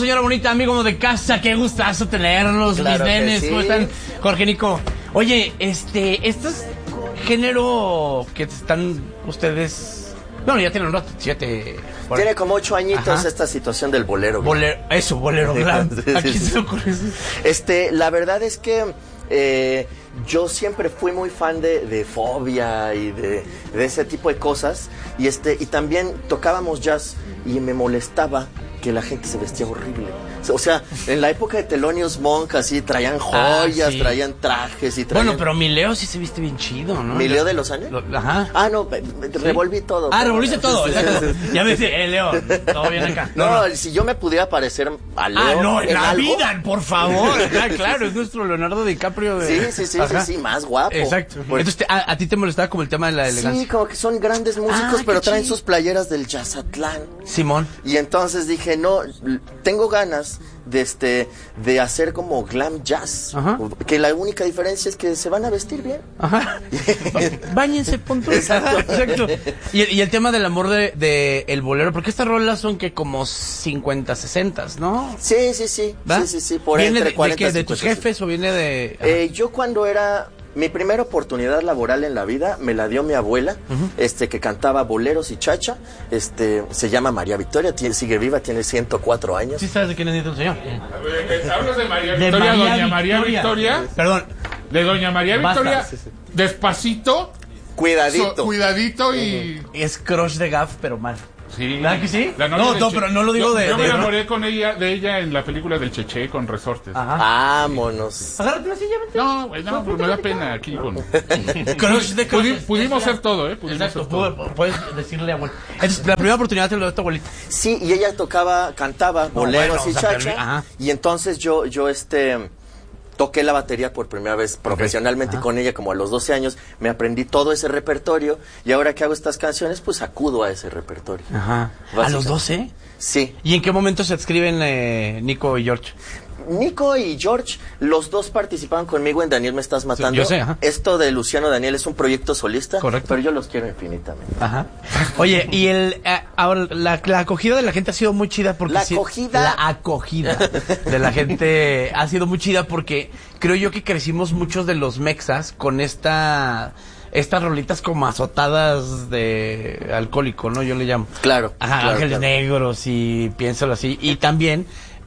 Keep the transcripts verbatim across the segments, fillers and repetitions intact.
señora bonita, amigo de casa, qué gustazo tenerlos, claro mis nenes, sí. ¿cómo están? Jorge, Nico. Oye, este, este es género que están ustedes... Bueno, ya tienen un rato, siete... Por... Tiene como ocho añitos. Ajá. Esta situación del bolero. Bolero, eso, bolero glam. Sí, ¿A quién sí, se sí. le ocurre eso? Este, la verdad es que eh, yo siempre fui muy fan de, de Fobia y de, de ese tipo de cosas. Y este, y también tocábamos jazz y me molestaba que la gente se vestía horrible. O sea, en la época de Thelonious Monk así traían joyas, ah, sí. traían trajes y traían... Bueno, pero mi Leo sí se viste bien chido, ¿no? ¿Mi Leo de los años? Lo, ajá. Ah, no, revolví ¿Sí? todo. Ah, revolviste todo. Ya me dice, eh, Leo, todo bien acá. No, no, no, si yo me pudiera parecer a Leo... Ah, no, en, en la algo... vida, por favor. Ah, claro, es nuestro Leonardo DiCaprio. De... Sí, sí, sí, sí, sí, más guapo. Exacto. Por... Entonces, a, a ti te molestaba como el tema de la elegancia. Sí, como que son grandes músicos, ah, pero traen chido. Sus playeras del Jazzatlán. Simón. Y entonces dije, no, tengo ganas... de este de hacer como glam jazz. Ajá. Que la única diferencia es que se van a vestir bien. Ajá. Báñense, punto. Exacto. Exacto. Y, y el tema del amor de, de el bolero, porque estas rolas son que como cincuenta, sesenta, ¿no? Sí, sí, sí. ¿Va? Sí, sí, sí, por ¿Viene entre de, cuarenta, de, qué, de tus jefes o viene de...? Eh, yo cuando era... Mi primera oportunidad laboral en la vida me la dio mi abuela, uh-huh. este que cantaba boleros y chacha, este se llama María Victoria, tiene, sigue viva, tiene ciento cuatro años. ¿Sí sabes de quién es el señor? ¿Hablas de María de Victoria, María doña María Victoria. Victoria? Perdón. De doña María Victoria, sí, sí. Despacito. Cuidadito. So, cuidadito y... Uh-huh. Es crush de Gaff, pero mal. Sí. ¿Verdad que sí? La no, no, pero no lo digo yo, de... Yo de, me enamoré ¿no? con ella, de ella en la película del Cheche con Resortes. Ajá. Vámonos. Agárrate la silla, vente. No, güey, no, no me da pena aquí con... Crush de Pudi, Pudimos hacer todo, ¿eh? Pudimos Exacto, hacer todo. Puedes decirle a abuelo. Entonces, la primera oportunidad te lo dio tu abuelita. Sí, y ella tocaba, cantaba boleros no, bueno, y chacha. O sea, y entonces yo, yo este... toqué la batería por primera vez profesionalmente okay. con ella como a los doce años, me aprendí todo ese repertorio y ahora que hago estas canciones pues acudo a ese repertorio. Ajá. ¿A los doce? Sí. ¿Y en qué momento se escriben eh, Nico y George? Nico y George, los dos participaban conmigo en Daniel Me Estás Matando. Sí, yo sé, ajá. Esto de Luciano Daniel es un proyecto solista, correcto, pero yo los quiero infinitamente. Ajá. Oye, y el eh, ahora la, la acogida de la gente ha sido muy chida porque la sí, acogida, la acogida de la gente ha sido muy chida porque creo yo que crecimos muchos de los mexas con esta estas rolitas como azotadas de alcohólico, ¿no? Yo le llamo. Claro. Ajá, claro, Ángeles claro. Negros y piénsalo así. Y también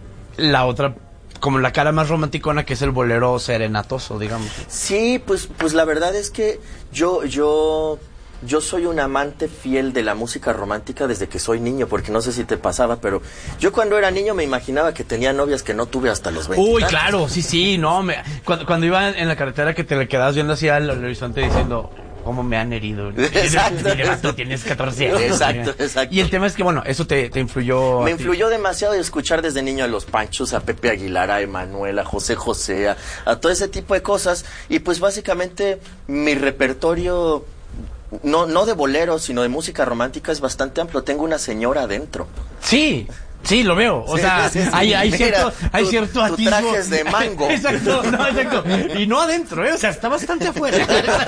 la otra, como la cara más romanticona que es el bolero serenatoso, digamos. Sí, pues, pues la verdad es que yo, yo, yo soy un amante fiel de la música romántica desde que soy niño, porque no sé si te pasaba, pero yo cuando era niño me imaginaba que tenía novias que no tuve hasta los veinte. Uy, claro, sí, sí, no, me, cuando, cuando iba en la carretera que te le quedabas viendo así al horizonte diciendo... ¿Cómo me han herido? Exacto. Tú tienes catorce años. Exacto, exacto. Y el tema es que, bueno, eso te, te influyó. Me influyó demasiado de escuchar desde niño a Los Panchos, a Pepe Aguilar, a Emanuel, a José José, a, a todo ese tipo de cosas. Y pues básicamente mi repertorio, no, no de boleros, sino de música romántica es bastante amplio. Tengo una señora adentro. Sí. Sí, lo veo. O sí, sea, sí, sí. hay, hay Mira, cierto, hay tu, cierto tu atisbo. trajes de mango. Exacto, no, exacto. Y no adentro, ¿eh? O sea, está bastante afuera.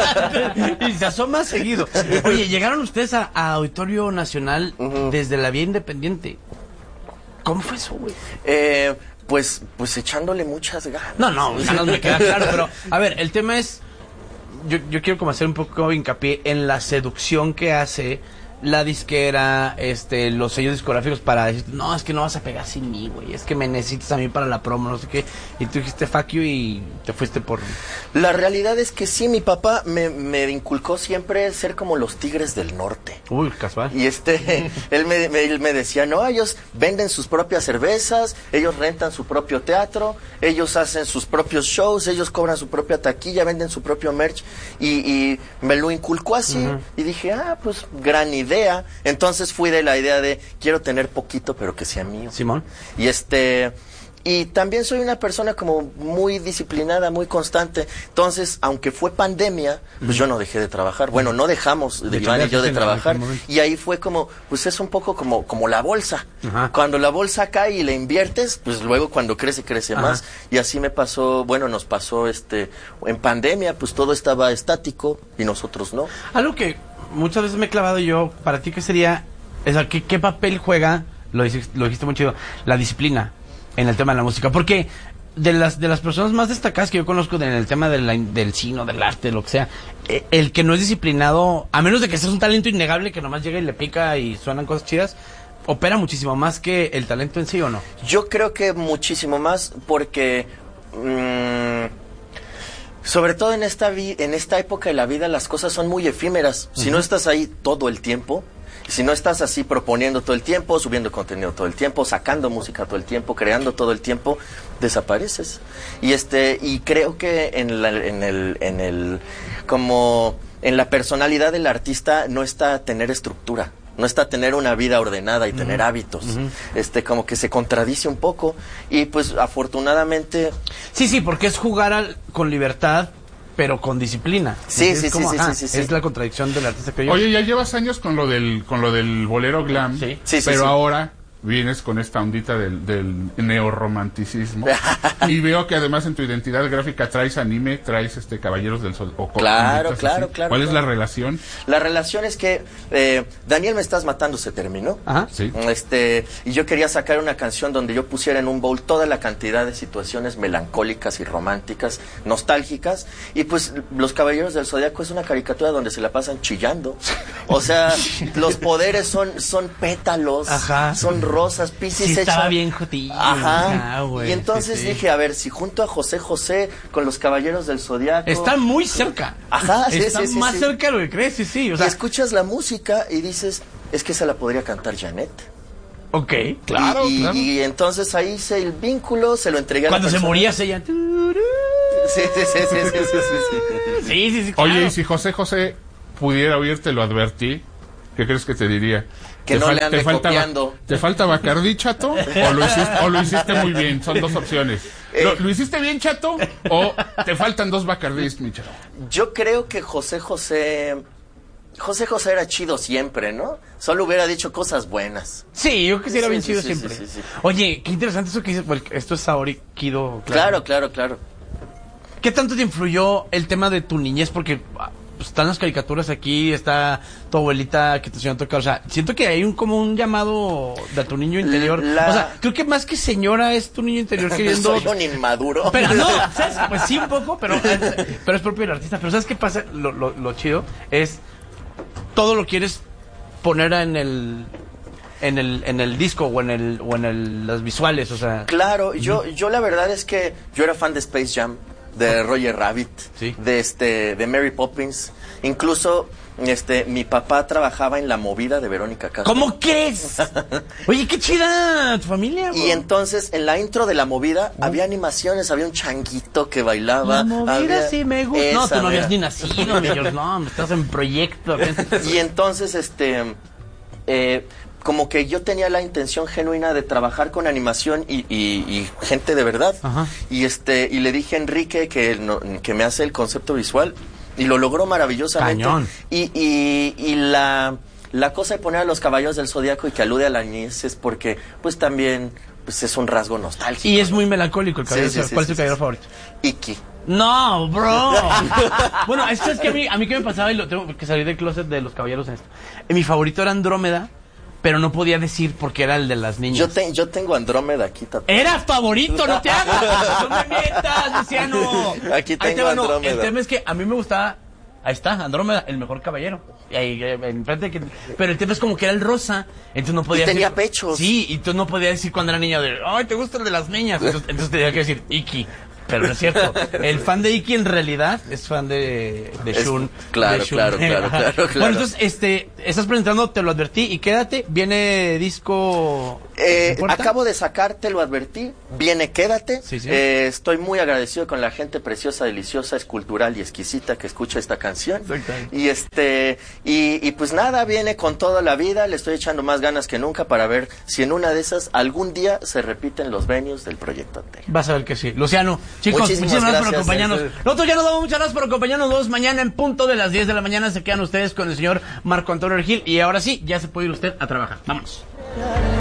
Y se asoma seguido. Oye, llegaron ustedes a, a Auditorio Nacional uh-huh. desde la vía independiente. ¿Cómo fue eso, güey? Eh, pues, pues echándole muchas ganas. No, no, ganas me queda claro, pero, a ver, el tema es, yo, yo quiero como hacer un poco hincapié en la seducción que hace la disquera, este, los sellos discográficos para decir, no, es que no vas a pegar sin mí, güey, es que me necesitas a mí para la promo, no sé qué, y tú dijiste fuck you y te fuiste por... La realidad es que sí, mi papá me, me inculcó siempre ser como los Tigres del Norte. Uy, casual. Y este, él me, me, él me decía, no, ellos venden sus propias cervezas, ellos rentan su propio teatro, ellos hacen sus propios shows, ellos cobran su propia taquilla, venden su propio merch, y, y me lo inculcó así, uh-huh. y dije, ah, pues, gran idea. Entonces fui de la idea de quiero tener poquito pero que sea mío. Simón. Y este y también soy una persona como muy disciplinada, muy constante. Entonces, aunque fue pandemia, pues yo no dejé de trabajar. Bueno, no dejamos de Iván y yo de trabajar. Y ahí fue como, pues es un poco como como la bolsa. Ajá. Cuando la bolsa cae y la inviertes, pues luego cuando crece crece Ajá. más. Y así me pasó, bueno, nos pasó este en pandemia, pues todo estaba estático y nosotros no. Algo que muchas veces me he clavado yo, para ti, ¿qué sería? O sea, ¿qué, qué papel juega, lo dijiste, lo dijiste muy chido, la disciplina? en el tema de la música, porque de las de las personas más destacadas que yo conozco en el tema de la, del cine, del arte, lo que sea, eh, el que no es disciplinado, a menos de que seas un talento innegable que nomás llega y le pica y suenan cosas chidas, opera muchísimo más que el talento en sí, ¿o no? Yo creo que muchísimo más porque mmm, sobre todo en esta vi en esta época de la vida las cosas son muy efímeras. Uh-huh. Si no estás ahí todo el tiempo, si no estás así proponiendo todo el tiempo, subiendo contenido todo el tiempo, sacando música todo el tiempo, creando todo el tiempo, desapareces. Y este y creo que en la, en el en el como en la personalidad del artista no está tener estructura. No está tener una vida ordenada y uh-huh. tener hábitos. Uh-huh. Este, como que se contradice un poco. Y pues afortunadamente. Sí, sí, porque es jugar al, con libertad, pero con disciplina. Sí, sí, como, sí, ajá, sí, sí, sí. Es la contradicción del artista que yo. Oye, ya llevas años con lo del, con lo del bolero glam. Sí, sí, sí. Pero sí. ahora vienes con esta ondita del, del neorromanticismo. Y veo que además en tu identidad gráfica traes anime, traes este Caballeros del Sol. O claro, claro, así. claro. ¿Cuál claro. es la relación? La relación es que eh, Daniel Me Estás Matando se terminó. Ajá. Sí. Este, y yo quería sacar una canción donde yo pusiera en un bowl toda la cantidad de situaciones melancólicas y románticas, nostálgicas. Y pues Los Caballeros del Zodiaco es una caricatura donde se la pasan chillando. O sea, los poderes son, son pétalos, ajá. son rosas, Piscis sí, estaba hecha... bien jotillo. Ajá. Ah, wey, y entonces sí, sí. dije, a ver, si junto a José José con Los Caballeros del Zodiaco... Está muy cerca. Ajá, sí, Está sí, sí, más sí. cerca de lo que crees, sí, sí. O sea, y escuchas la música y dices, es que esa la podría cantar Janet. ok, claro, y, y, claro. y entonces ahí hice el vínculo, se lo entregué a la Cuando se persona. moría, se ella... Sí, sí, sí, sí, sí, sí, sí. Sí, sí, sí, claro. Oye, y si José José pudiera oírte, lo advertí, ¿qué crees que te diría? Que ¿Te no fal- le ande te falta, copiando. ¿Te falta Bacardí, chato? ¿O lo, hiciste, ¿O lo hiciste muy bien? Son dos opciones. ¿Lo, Eh. ¿Lo hiciste bien, chato? ¿O te faltan dos Bacardís, mi chato? Yo creo que José José... José José era chido siempre, ¿no? Solo hubiera dicho cosas buenas. Sí, yo quisiera Sí, bien sí, chido sí, siempre. sí, sí, sí. Oye, qué interesante eso que dices, porque esto es Saori Kido. Claro, claro, claro. ¿Qué tanto te influyó el tema de tu niñez? Porque ah, pues, están las caricaturas aquí, está tu abuelita que te enseñó a tocar. O sea, siento que hay un como un llamado de tu niño interior. La- O sea, creo que más que señora es tu niño interior queriendo... Soy un inmaduro. Pero no, ¿sabes? Pues sí un poco, pero es, pero es propio del artista. Pero ¿sabes qué pasa? Lo, lo, lo chido es... Todo lo quieres poner en el... En el, en el disco o en el o en el, las visuales, o sea... Claro, yo, yo la verdad es que yo era fan de Space Jam, de Roger Rabbit, Sí. de este, de Mary Poppins. Incluso, este, mi papá trabajaba en La Movida de Verónica Castro. ¿Cómo crees? Oye, qué chida tu familia, bro. Y entonces, en la intro de La Movida, Oh. había animaciones, había un changuito que bailaba. La movida había- sí me gusta. No, Esa tú no habías mera. ni nacido, mi George. No, estás en proyecto. Y entonces, este, eh, como que yo tenía la intención genuina de trabajar con animación y, y, y gente de verdad. Ajá. Y este, y le dije a Enrique que, no- que me hace el concepto visual y lo logró maravillosamente. Cañón. Y, y, y la, la cosa de poner a Los Caballeros del Zodiaco y que alude a la niñez es porque, pues también, pues es un rasgo nostálgico. Y es ¿no? muy melancólico el caballero. Sí, sí, sí, ¿Cuál sí, es tu caballero sí. favorito? Iki. No, bro. Bueno, esto es que a mí, a mí que me pasaba y lo tengo que salir del closet de los caballeros en esto. Eh, Mi favorito era Andrómeda, pero no podía decir porque era el de las niñas. Yo, te, yo tengo Andrómeda aquí tatuado. Era favorito, no te hagas. No me mientas, Luciano. Aquí Ahí te tengo va, no, Andrómeda. El tema es que a mí me gustaba. Ahí está, Andrómeda, el mejor caballero. Y ahí, eh, enfrente de que, pero el tema es como que era el rosa, entonces no podía Y tenía decir- pechos. Sí, y tú no podías decir cuando era niña de, ay, te gusta el de las niñas. Entonces, entonces tenía que decir Iki. Pero no es cierto. El fan de Iki en realidad es fan de, de Es- Shun. claro, de Shun. claro, claro, Ajá. claro, claro. Bueno, entonces, este, estás presentando, te lo advertí, y quédate, viene disco... Eh, ¿en puerta? acabo de sacarte, lo advertí. Viene, quédate. Sí, sí. Eh, estoy muy agradecido con la gente preciosa, deliciosa, escultural y exquisita que escucha esta canción. Exactamente. Y este, y, y pues nada, viene con toda la vida. Le estoy echando más ganas que nunca para ver si en una de esas algún día se repiten los venues del proyecto Antega. Vas a ver que sí. Luciano, chicos, Muchísimas muchísimas gracias por gracias. acompañarnos. Sí. Nosotros ya nos damos muchas gracias por acompañarnos. Dos mañana en punto de las diez de la mañana se quedan ustedes con el señor Marco Antonio Regil. Y ahora sí, ya se puede ir usted a trabajar. Vámonos.